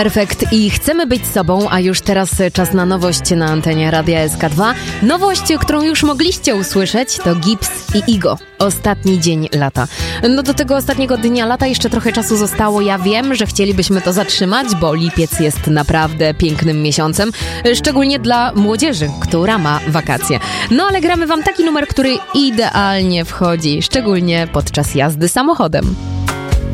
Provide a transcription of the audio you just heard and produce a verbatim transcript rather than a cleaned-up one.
Perfekt i chcemy być sobą, a już teraz czas na nowość na antenie Radia S K dwa. Nowość, którą już mogliście usłyszeć, to Gibbs i Igo. Ostatni dzień lata. No do tego ostatniego dnia lata jeszcze trochę czasu zostało. Ja wiem, że chcielibyśmy to zatrzymać, bo lipiec jest naprawdę pięknym miesiącem. Szczególnie dla młodzieży, która ma wakacje. No ale gramy wam taki numer, który idealnie wchodzi, szczególnie podczas jazdy samochodem.